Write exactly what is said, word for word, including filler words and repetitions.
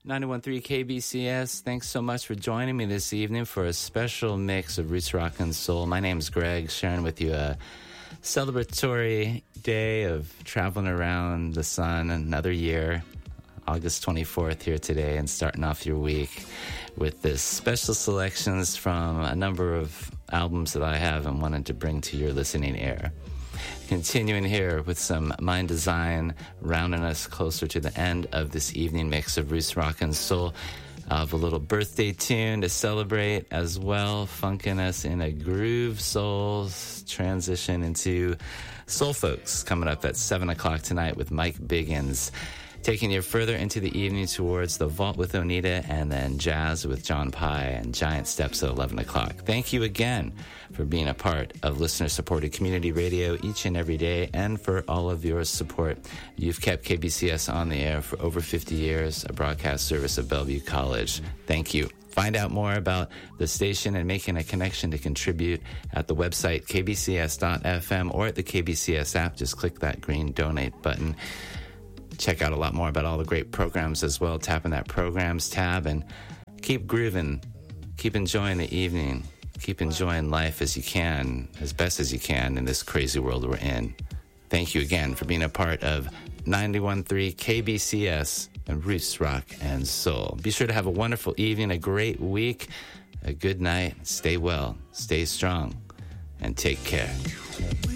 ninety-one point three K B C S, thanks so much for joining me this evening for a special mix of roots, rock, and soul. My name's Greg, sharing with you a celebratory day of traveling around the sun, another year, August twenty-fourth here today, and starting off your week with this special selections from a number of albums that I have and wanted to bring to your listening ear. Continuing here with some Mind Design, rounding us closer to the end of this evening mix of roots, rock, and soul. I have a little birthday tune to celebrate as well, funking us in a groove soul transition into Soul Folks coming up at seven o'clock tonight with Mike Biggins. Taking you further into the evening towards The Vault with Onita, and then Jazz with John Pye and Giant Steps at eleven o'clock. Thank you again for being a part of listener-supported community radio each and every day, and for all of your support. You've kept K B C S on the air for over fifty years, a broadcast service of Bellevue College. Thank you. Find out more about the station and making a connection to contribute at the website k b c s dot f m or at the K B C S app. Just click that green donate button. Check out a lot more about all the great programs as well. Tap in that programs tab and keep grooving. Keep enjoying the evening. Keep enjoying life as you can, as best as you can in this crazy world we're in. Thank you again for being a part of ninety-one point three K B C S and Roots, Rock, and Soul. Be sure to have a wonderful evening, a great week, a good night. Stay well, stay strong, and take care.